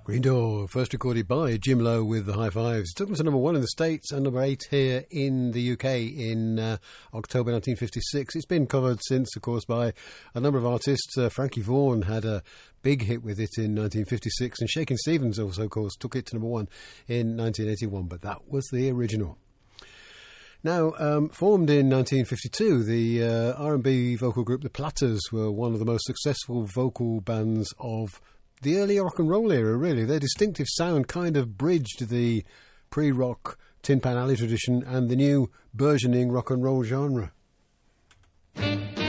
Green Door, first recorded by Jim Lowe with the High Fives. It took them to number 1 in the States and number 8 here in the UK in October 1956. It's been covered since, of course, by a number of artists. Frankie Vaughan had a big hit with it in 1956, and Shakin' Stevens also, of course, took it to number 1 in 1981, but that was the original. Now, formed in 1952, the R&B vocal group The Platters were one of the most successful vocal bands of the early rock and roll era, really. Their distinctive sound kind of bridged the pre-rock Tin Pan Alley tradition and the new burgeoning rock and roll genre.